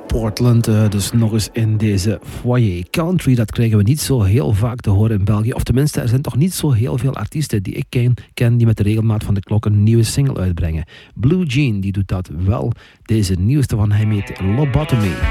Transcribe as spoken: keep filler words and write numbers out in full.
Portland, uh, dus nog eens in deze foyer. Country, dat krijgen we niet zo heel vaak te horen in België. Of tenminste, er zijn toch niet zo heel veel artiesten die ik ken, ken die met de regelmaat van de klok een nieuwe single uitbrengen. Blue Jean, die doet dat wel. Deze nieuwste van hem heet Lobotomy.